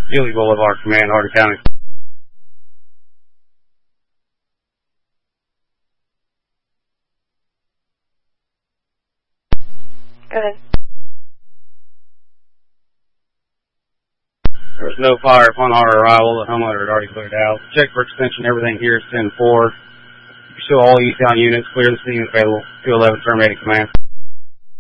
Julie Boulevard, Command, Hardin County. Go ahead. There was no fire upon our arrival. The homeowner had already cleared out. Check for extension. Everything here is 10-4. Show all eastbound units. Clear the scene available. 211 terminating command.